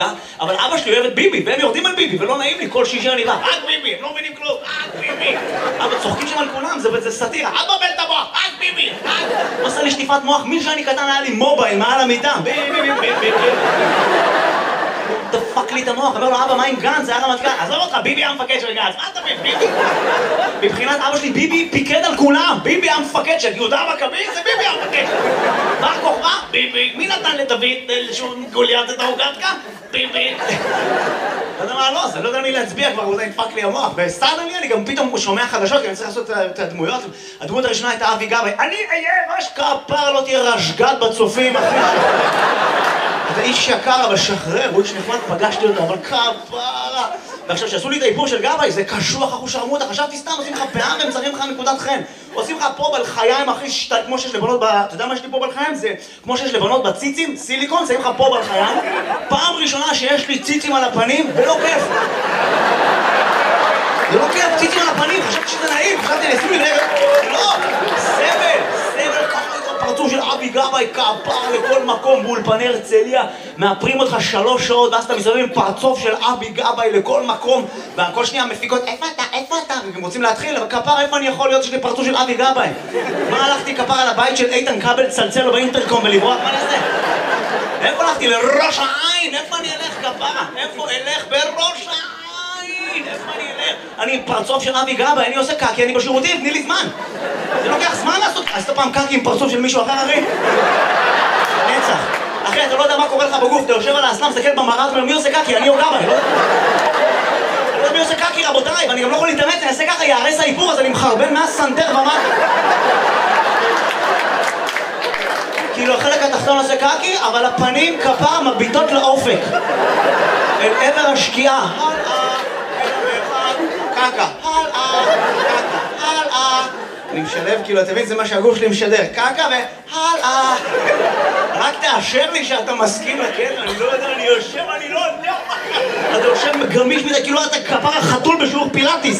אבל אבא שלי אוהב את ביבי, והם יורדים על ביבי, ולא נעים לי, כל שישי אני בא, רק ביבי, הם לא מבינים כלום, רק ביבי. אבל צוחקים שם על כולם, זה סאטירה, אל תבלבל את המוח, רק ביבי, רק. הוא עשה לי שטיפת מוח, משאני קטן היה לי מובייל מעל המיטה, ביבי. דפק לי את המוח, אומר לו, אבא, מה עם גנץ? זה היה רמטכ"ל. עזוב אותך, ביבי היה מפקד של גנץ, מה אתה מבין, ביבי? מבחינת אבא שלי, ביבי פיקד על כולם, ביבי היה מפקד של יהודה המכבי, זה ביבי היה מפקד. בר כוכבא? ביבי. מי נתן לדוד גוליית את ההוגתקה? ביבי. לא יודע מה לא, אז אני לא יודע מי להצביע כבר, הוא די נדפק לי המוח. וסטארדלי, אני גם פתאום שומע חדשות, כי אני צריך לעשות את הדמויות. הדמות הראשונה הייתה אבי גבאי. אני אהיה כפר, לא תהיה רשגת בצופים, אחי. אתה איש יקר, אבל שחרר, הוא איש נחמד, פגשתי אותו, אבל כפרה. ועכשיו, שעשו לי את האיפור של גבאי, זה קשוח, אחו שרמוטה, חשבתי סתם, עושים לך פאה והם זרים לך נקודת חן. עושים לך פה בלחיים, אחי, כמו שיש לבנות אתה יודע מה יש לי פה בלחיים? זה כמו שיש לבנות בציצים, סיליקון, שמים לך פה בלחיים. פעם ראשונה שיש לי ציצים על הפנים, ולא כיף. זה לא כיף, ציצים על הפנים, חשבתי שזה נעים, חשבתי לשים לי רגע. לא, סבל, ככה. פרצוף של אבי גבאי כפר לכל מקום באולפני הרצליה, מאפרים אותך 3 שעות ואז אתה מסתובב עם פרצוף של אבי גבאי לכל מקום וכל שנייה מפיקות איפה אתה? והם רוצים להתחיל, אבל כפר איפה אני יכול להיות שיש לי פרצוף של אבי גבאי? מה הלכתי כפר על הבית של איתן כבל צלצל לו באינטרקום ולברוח? מה נעשה? איפה הלכתי? לראש העין? איפה אני אלך כפרה? איפה אלך בראש העין? איפה אני אלך? אני עם פרצוף של אבי גבאי, אני עושה קקי, אני בשירותים, תני לי זמן. זה לוקח זמן לעשות. עשית פעם קקי עם פרצוף של מישהו אחר, אחי? נצח. אחי, אתה לא יודע מה קורה לך בגוף, אתה יושב על האסלה, מסתכל במראה, ואומר, מי עושה קקי? אני או גבאי, לא יודע מי עושה קקי, רבותיי, ואני גם לא יכול להתאמץ, אני אעשה ככה, יערס האיפור, אז אני מחרבן מהסנטר ומטה. כאילו, החלק התחתון עושה קקי, אבל הפנים כפר מביטות לאופק. אל עבר השקיעה. קקה. הלאה. אני משלב, כאילו, אתה מבין, זה מה שהגוף שלי משדר. קקה והלאה. רק תאשר לי שאתה מסכים לקטע, אני לא יודע, אני יושב, אני לא יודע. אתה יושב גמיש מזה, כאילו אתה כפר החתול בשיעור פילאטיס.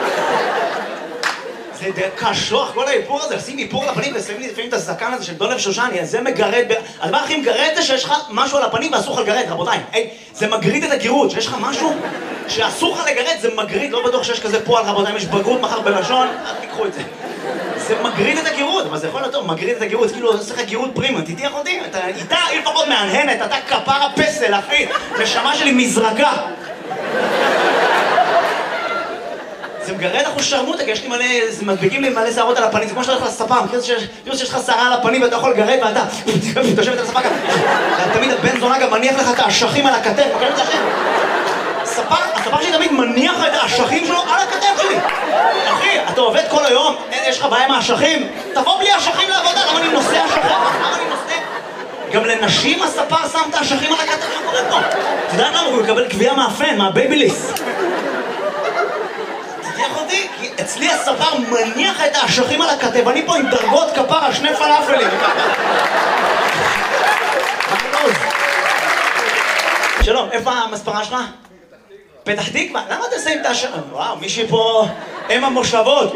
זה קשוח, כל האיפור הזה, לשים איפור על הפנים ושמים לי לפעמים את הזקן הזה של דולב שושני, אז זה מגרד, הדבר הכי מגרד זה שיש לך משהו על הפנים ואסור לך לגרד, רבותיי. זה מגריד את הגירות, שיש לך משהו שאסור לך לגרד, זה מגריד, לא בטוח שיש כזה פועל, רבותיי, אם יש בגרות מחר בלשון, אל תיקחו את זה. זה מגריד את הגירות, אבל זה יכול להיות טוב, מגריד את הגירות, כאילו עושה לך גירות פרימה, תתיח אותי, איתה היא לפחות מהנהנת, אתה כפר הפסל, אחי, נשמה שלי מזרקה. זה מגרד אחוז שרמוטה, כי יש לי מלא, מדביקים לי מלא שערות על הפנים, זה כמו שאתה הולך לספה, מכיר שיש לך שערה על הפנים ואתה יכול לגרד ואתה תושבת על הספה ככה. תמיד הבן זונה גם מניח לך את האשכים על הכתף, מכיר את זה אחי? הספר שלי תמיד מניח את האשכים שלו על הכתף שלי. אחי, אתה עובד כל היום, יש לך בעיה עם האשכים? תבוא בלי האשכים לעבודה, למה אני נושא אשכים? למה אני נושא? גם לנשים הספר שם את האשכים על הכתף, מה קורה פה? אתה יודע למה? הוא מקבל קביעה מהפן, מהבייביליס. כי אצלי הספר מניח את האשכים על הכתב, אני פה עם דרגות כפר על 2 פלאפלים. שלום, איפה המספרה שלך? פתח תקווה? למה אתה שמים את האשכים? וואו, מישהי פה אם המושבות.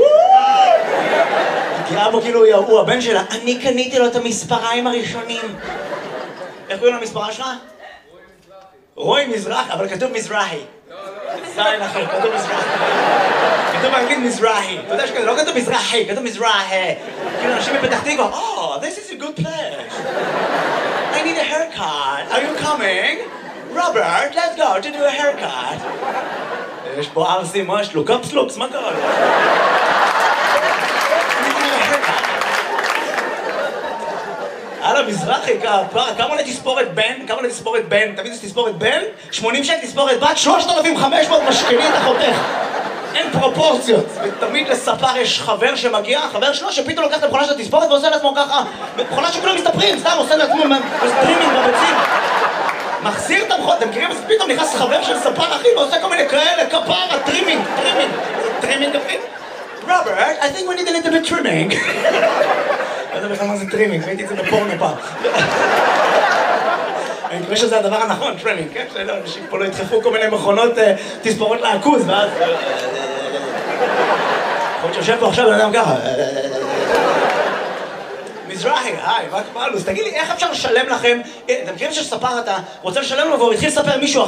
תראה בו כאילו הוא הבן שלה. אני קניתי לו את המספריים הראשונים. איך קוראים למספרה שלך? רוי מזרח, אבל כתוב מזרחי. זין אחר, כתוב מזרחי. כתוב באנגלית מזרחי. אתה יודע שכתוב, לא כתוב מזרחי, כתוב מזרחי. כאילו אנשים בפתח תקווה, oh, this is a good place. I need a haircut. Are you coming? Robert, let's go to do a haircut. יש פה ארסי, מה יש לו? קפסלוקס, מה קרה לו? הלאה, מזרחי, כמה עולה תספורת בן? כמה עולה תספורת בן? תמיד יש תספורת בן? 80 שקל תספורת בת, 3,500 משקלי את החותך. אין פרופורציות. ותמיד לספר יש חבר שמגיע, חבר שלו שפתאום לוקח את המכונה של התספורת ועושה לעצמו ככה. מכונה שכולם מסתפרים, סתם עושה לעצמו סטרימינג בביצים. מחזיר את המכונה, אתם מכירים? אז פתאום נכנס חבר של ספר אחי ועושה כל מיני כאלה, כפרה, טרימינג. טרימינג אחי. Robert, I think we need a little bit trimming. לא יודע בכלל מה זה טרימינג, ראיתי את זה בפורנו פעם. אני מקווה שזה הדבר הנכון, טרימינג, כן? שלא, אנשים פה לא ידחפו כל מיני מכונות תספורות לעכוז, ואז... יכול להיות שיושב פה עכשיו, אני יודע ככה. מזרחי, היי, מה קבלנו? אז תגיד לי, איך אפשר לשלם לכם? אתם מכירים שספר אתה רוצה לשלם לו והוא התחיל לספר מישהו